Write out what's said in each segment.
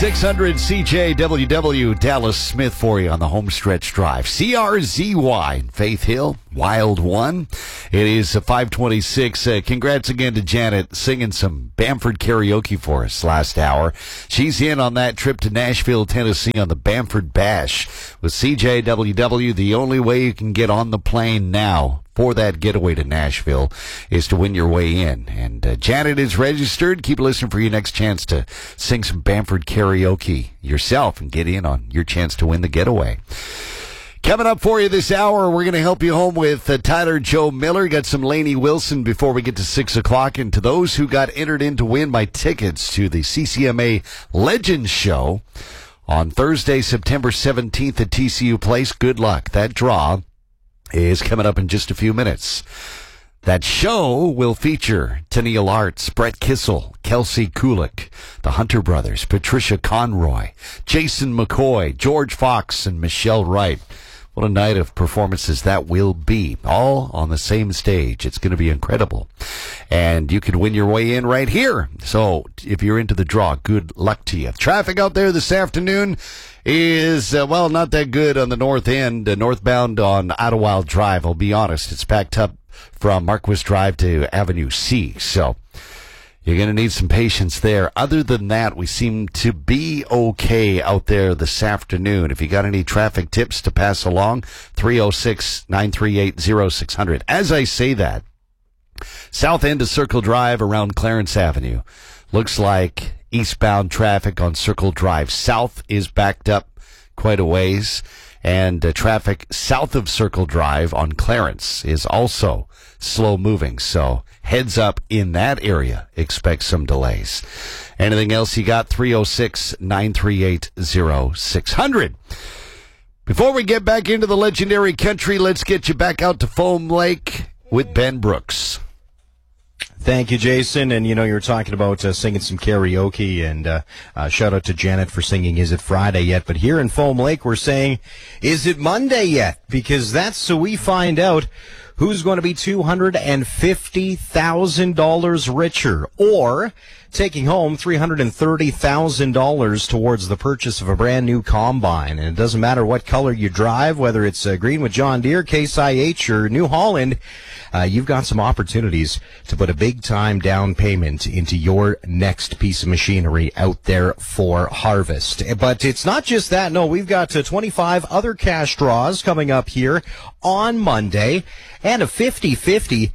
600 CJWW Dallas Smith for you on the homestretch drive. CRZY, Faith Hill, Wild One. It is 5:26. Congrats again to Janet singing some Bamford karaoke for us last hour. She's in on that trip to Nashville, Tennessee on the Bamford Bash with CJWW. The only way you can get on the plane now for that getaway to Nashville is to win your way in. And Janet is registered. Keep listening for your next chance to sing some Bamford karaoke yourself and get in on your chance to win the getaway. Coming up for you this hour, we're going to help you home with Tyler Joe Miller. Got some Lainey Wilson before we get to 6 o'clock. And to those who got entered in to win my tickets to the CCMA Legends Show on Thursday, September 17th at TCU Place, good luck. That draw is coming up in just a few minutes. That show will feature Tennille Arts, Brett Kissel, Kelsey Kulik, the Hunter Brothers, Patricia Conroy, Jason McCoy, George Fox, and Michelle Wright. What a night of performances that will be, all on the same stage. It's going to be incredible. And you can win your way in right here. So if you're into the draw, good luck to you. Traffic out there this afternoon is, not that good on the north end, northbound on Idlewild Drive. I'll be honest, it's packed up from Marquis Drive to Avenue C. So you're going to need some patience there. Other than that, we seem to be okay out there this afternoon. If you got any traffic tips to pass along, 306-938-0600. As I say that, south end of Circle Drive around Clarence Avenue looks like eastbound traffic on Circle Drive South is backed up quite a ways, and traffic south of Circle Drive on Clarence is also slow moving. So heads up in that area. Expect some delays. Anything else you got? 306-938-0600. Before we get back into the legendary country, let's get you back out to Foam Lake with Ben Brooks. Thank you, Jason. And, you were talking about singing some karaoke, and shout out to Janet for singing Is It Friday Yet? But here in Foam Lake, we're saying, is it Monday yet? Because that's so we find out who's going to be $250,000 richer, or taking home $330,000 towards the purchase of a brand new combine. And it doesn't matter what color you drive, whether it's green with John Deere, Case IH, or New Holland, you've got some opportunities to put a big-time down payment into your next piece of machinery out there for harvest. But it's not just that. No, we've got 25 other cash draws coming up here on Monday, and a 50-50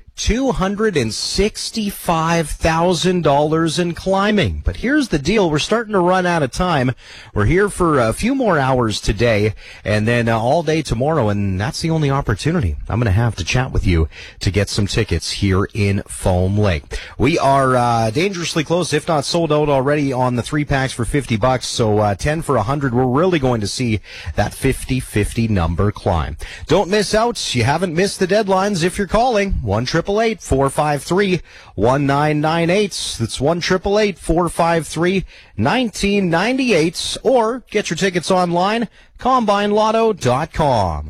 $265,000 in climbing. But here's the deal. We're starting to run out of time. We're here for a few more hours today, and then all day tomorrow, and that's the only opportunity I'm going to have to chat with you to get some tickets here in Foam Lake. We are dangerously close, if not sold out already, on the 3-packs for $50. So 10 for $100. We're really going to see that 50-50 number climb. Don't miss out. You haven't missed the deadlines if you're calling. 1-888-453-1998. That's 1-888-453-1998. Or get your tickets online, CombineLotto.com.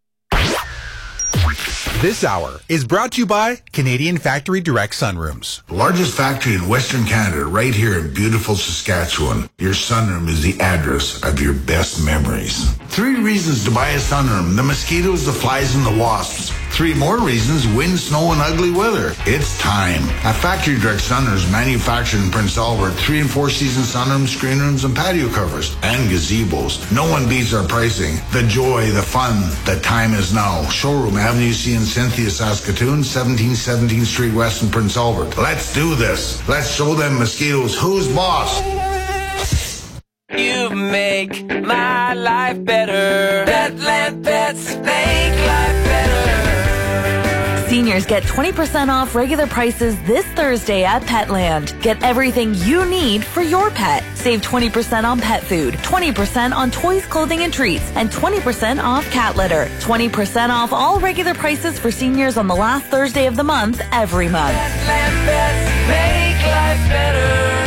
This hour is brought to you by Canadian Factory Direct Sunrooms. The largest factory in Western Canada, right here in beautiful Saskatchewan. Your sunroom is the address of your best memories. 3 reasons to buy a sunroom: the mosquitoes, the flies, and the wasps. 3 more reasons: wind, snow, and ugly weather. It's time. At Factory Direct Sunrooms, manufactured in Prince Albert, 3 and 4 season sunrooms, screen rooms, and patio covers, and gazebos. No one beats our pricing. The joy, the fun, the time is now. Showroom, Avenue C in Cynthia, Saskatoon, 1717th Street West in Prince Albert. Let's do this. Let's show them mosquitoes who's boss. You make my life better. Petland Pets make life better. Seniors get 20% off regular prices this Thursday at Petland. Get everything you need for your pet. Save 20% on pet food, 20% on toys, clothing, and treats, and 20% off cat litter. 20% off all regular prices for seniors on the last Thursday of the month every month. Petland Pets make life better.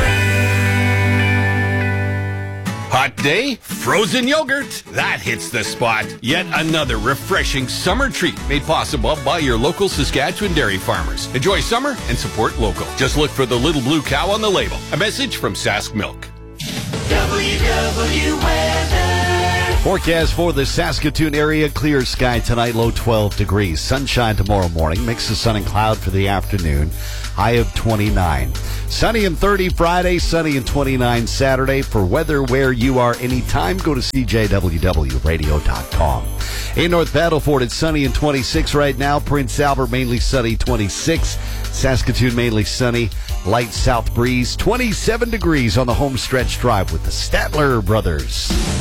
Hot day, frozen yogurt. That hits the spot. Yet another refreshing summer treat made possible by your local Saskatchewan dairy farmers. Enjoy summer and support local. Just look for the little blue cow on the label. A message from Sask Milk. WTIC CJW weather. Forecast for the Saskatoon area, clear sky tonight, low 12 degrees. Sunshine tomorrow morning, mix of sun and cloud for the afternoon, high of 29. Sunny and 30 Friday, sunny and 29 Saturday. For weather where you are anytime, go to CJWWradio.com. In North Battleford, it's sunny and 26 right now. Prince Albert, mainly sunny, 26. Saskatoon, mainly sunny. Light south breeze, 27 degrees on the home stretch drive with the Statler brothers.